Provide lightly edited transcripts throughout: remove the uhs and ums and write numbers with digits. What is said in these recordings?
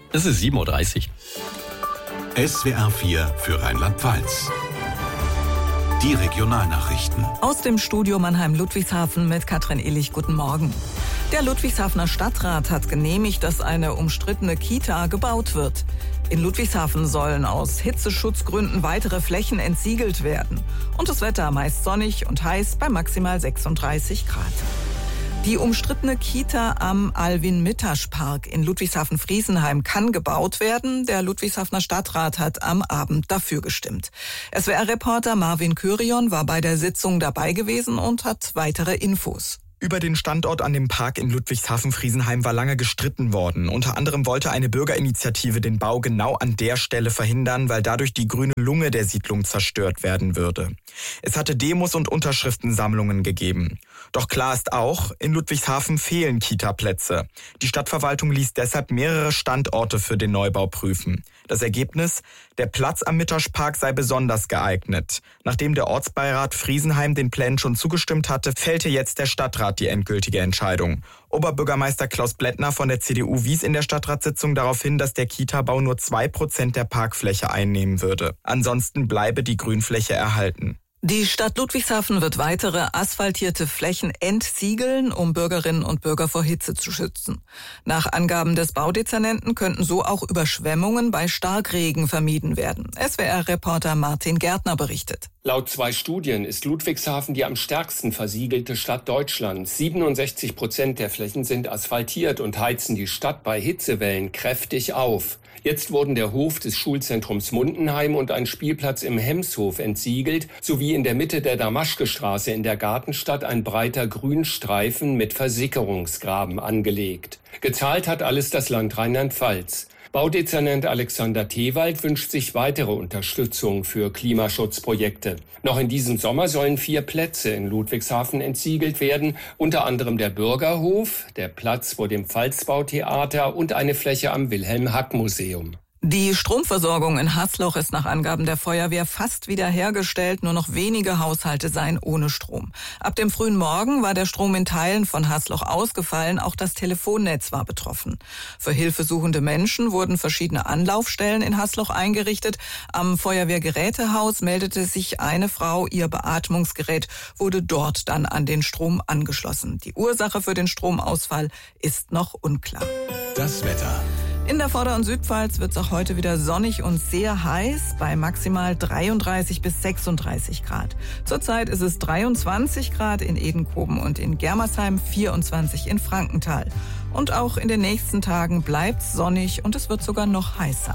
Es ist 7.30 Uhr. SWR 4 für Rheinland-Pfalz. Die Regionalnachrichten. Aus dem Studio Mannheim-Ludwigshafen mit Katrin Illich. Guten Morgen. Der Ludwigshafener Stadtrat hat genehmigt, dass eine umstrittene Kita gebaut wird. In Ludwigshafen sollen aus Hitzeschutzgründen weitere Flächen entsiegelt werden. Und das Wetter meist sonnig und heiß bei maximal 36 Grad. Die umstrittene Kita am Alwin-Mittasch-Park in Ludwigshafen-Friesenheim kann gebaut werden. Der Ludwigshafener Stadtrat hat am Abend dafür gestimmt. SWR-Reporter Marvin Kyrion war bei der Sitzung dabei gewesen und hat weitere Infos. Über den Standort an dem Park in Ludwigshafen-Friesenheim war lange gestritten worden. Unter anderem wollte eine Bürgerinitiative den Bau genau an der Stelle verhindern, weil dadurch die grüne Lunge der Siedlung zerstört werden würde. Es hatte Demos und Unterschriftensammlungen gegeben. Doch klar ist auch, in Ludwigshafen fehlen Kita-Plätze. Die Stadtverwaltung ließ deshalb mehrere Standorte für den Neubau prüfen. Das Ergebnis? Der Platz am Mittaschpark sei besonders geeignet. Nachdem der Ortsbeirat Friesenheim den Plänen schon zugestimmt hatte, fällte jetzt der Stadtrat die endgültige Entscheidung. Oberbürgermeister Klaus Blättner von der CDU wies in der Stadtratssitzung darauf hin, dass der Kita-Bau nur 2% der Parkfläche einnehmen würde. Ansonsten bleibe die Grünfläche erhalten. Die Stadt Ludwigshafen wird weitere asphaltierte Flächen entsiegeln, um Bürgerinnen und Bürger vor Hitze zu schützen. Nach Angaben des Baudezernenten könnten so auch Überschwemmungen bei Starkregen vermieden werden. SWR-Reporter Martin Gärtner berichtet. Laut 2 Studien ist Ludwigshafen die am stärksten versiegelte Stadt Deutschlands. 67% der Flächen sind asphaltiert und heizen die Stadt bei Hitzewellen kräftig auf. Jetzt wurden der Hof des Schulzentrums Mundenheim und ein Spielplatz im Hemshof entsiegelt, sowie in der Mitte der Damaschke-Straße in der Gartenstadt ein breiter Grünstreifen mit Versickerungsgraben angelegt. Gezahlt hat alles das Land Rheinland-Pfalz. Baudezernent Alexander Thewald wünscht sich weitere Unterstützung für Klimaschutzprojekte. Noch in diesem Sommer sollen 4 Plätze in Ludwigshafen entsiegelt werden, unter anderem der Bürgerhof, der Platz vor dem Pfalzbautheater und eine Fläche am Wilhelm-Hack-Museum. Die Stromversorgung in Hasloch ist nach Angaben der Feuerwehr fast wiederhergestellt. Nur noch wenige Haushalte seien ohne Strom. Ab dem frühen Morgen war der Strom in Teilen von Hasloch ausgefallen. Auch das Telefonnetz war betroffen. Für hilfesuchende Menschen wurden verschiedene Anlaufstellen in Hasloch eingerichtet. Am Feuerwehrgerätehaus meldete sich eine Frau. Ihr Beatmungsgerät wurde dort dann an den Strom angeschlossen. Die Ursache für den Stromausfall ist noch unklar. Das Wetter. In der Vorder- und Südpfalz wird es auch heute wieder sonnig und sehr heiß bei maximal 33 bis 36 Grad. Zurzeit ist es 23 Grad in Edenkoben und in Germersheim, 24 in Frankenthal. Und auch in den nächsten Tagen bleibt es sonnig und es wird sogar noch heißer.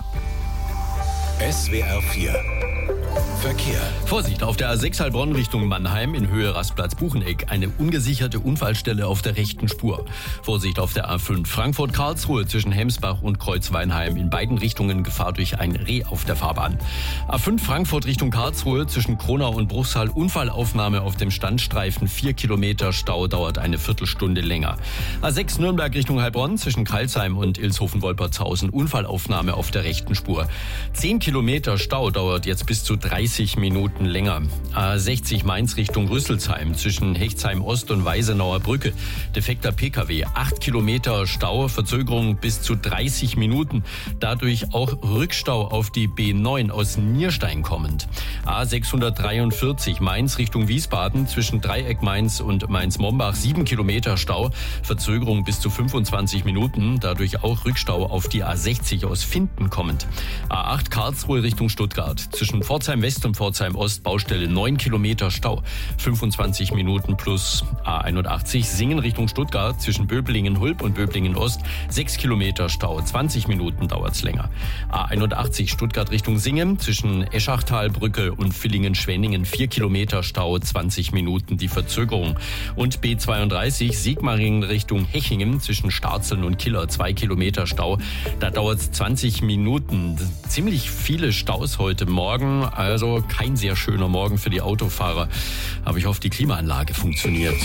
SWR 4 Verkehr. Vorsicht, auf der A6 Heilbronn Richtung Mannheim in Höhe Rastplatz-Bucheneck. Eine ungesicherte Unfallstelle auf der rechten Spur. Vorsicht auf der A5 Frankfurt-Karlsruhe zwischen Hemsbach und Kreuzweinheim. In beiden Richtungen Gefahr durch ein Reh auf der Fahrbahn. A5 Frankfurt Richtung Karlsruhe zwischen Kronau und Bruchsal. Unfallaufnahme auf dem Standstreifen. 4 Kilometer Stau, dauert eine Viertelstunde länger. A6 Nürnberg Richtung Heilbronn zwischen Kreilsheim und Ilshofen-Wolpertshausen. Unfallaufnahme auf der rechten Spur. 10 Kilometer Stau, dauert jetzt bis zu 30 Minuten länger. A60 Mainz Richtung Rüsselsheim zwischen Hechtsheim Ost und Weisenauer Brücke. Defekter Pkw. 8 Kilometer Stau, Verzögerung bis zu 30 Minuten. Dadurch auch Rückstau auf die B9 aus Nierstein kommend. A643 Mainz Richtung Wiesbaden zwischen Dreieck Mainz und Mainz-Mombach. 7 Kilometer Stau, Verzögerung bis zu 25 Minuten. Dadurch auch Rückstau auf die A60 aus Finden kommend. A8 Karlsruhe Richtung Stuttgart zwischen Pforzheim West und Pforzheim Ost, Baustelle 9 Kilometer Stau, 25 Minuten plus. A81 Singen Richtung Stuttgart zwischen Böblingen-Hulb und Böblingen-Ost, 6 Kilometer Stau, 20 Minuten dauert's länger. A81 Stuttgart Richtung Singen zwischen Eschachtalbrücke und Villingen-Schwenningen, 4 Kilometer Stau, 20 Minuten die Verzögerung. Und B32 Sigmaringen Richtung Hechingen zwischen Starzeln und Killer, 2 Kilometer Stau, da dauert's 20 Minuten. Ziemlich viele Staus heute Morgen, also kein sehr schöner Morgen für die Autofahrer. Aber ich hoffe, die Klimaanlage funktioniert.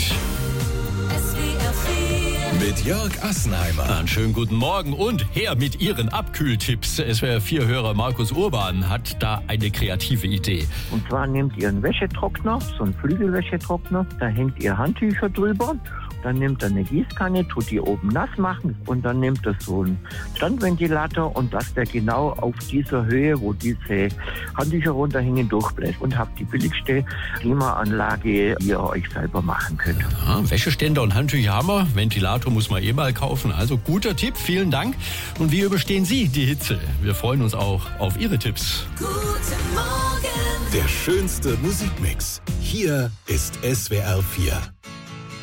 Mit Jörg Assenheimer. Einen schönen guten Morgen und her mit Ihren Abkühltipps. SWR4-Hörer Markus Urban hat da eine kreative Idee. Und zwar nehmt ihr einen Wäschetrockner, so einen Flügelwäschetrockner, da hängt ihr Handtücher drüber Dann nimmt er eine Gießkanne, tut die oben nass machen und dann nimmt er so einen Standventilator und lässt der genau auf dieser Höhe, wo diese Handtücher runterhängen, durchbläst und habt die billigste Klimaanlage, die ihr euch selber machen könnt. Ja, Wäscheständer und Handtücher haben wir. Ventilator muss man mal kaufen. Also guter Tipp, vielen Dank. Und wie überstehen Sie die Hitze? Wir freuen uns auch auf Ihre Tipps. Guten Morgen. Der schönste Musikmix. Hier ist SWR 4.